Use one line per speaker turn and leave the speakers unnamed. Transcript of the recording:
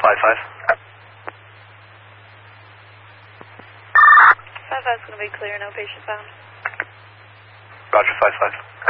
5-5.
5-5's going to be clear, no patient found.
Roger, 5-5.